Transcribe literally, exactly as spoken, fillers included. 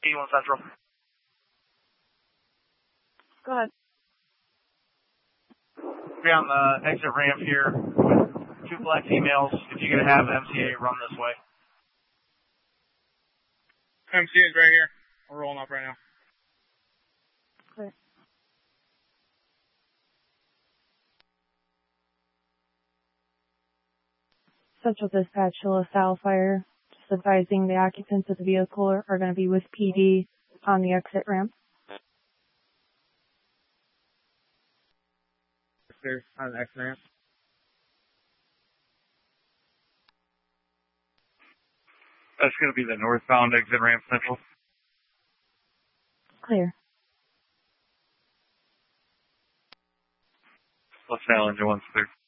eighty-one Central. Go ahead. We're on the exit ramp here with two black females. If you could have M C A run this way. M C A's right here. We're rolling up right now. Clear. Central Dispatch, LaSalle Fire. Just advising the occupants of the vehicle are, are going to be with P D on the exit ramp. There's on the exit ramp. That's going to be the northbound exit ramp, Central. Clear. LaSalle, engine one's clear.